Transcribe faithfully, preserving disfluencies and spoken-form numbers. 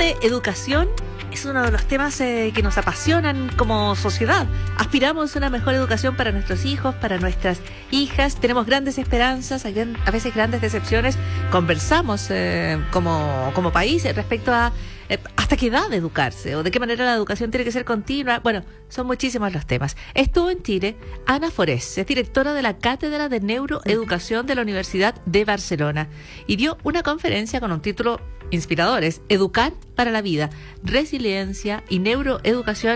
de educación es uno de los temas eh, que nos apasionan como sociedad. Aspiramos a una mejor educación para nuestros hijos, para nuestras hijas. Tenemos grandes esperanzas, a, gran, a veces grandes decepciones. Conversamos eh, como, como país respecto a eh, hasta qué edad educarse o de qué manera la educación tiene que ser continua. Bueno, son muchísimos los temas. Estuvo en Chile Ana Forés, es directora de la Cátedra de Neuroeducación de la Universidad de Barcelona y dio una conferencia con un título inspirador, es Educar para la Vida, Resiliencia y Neuroeducación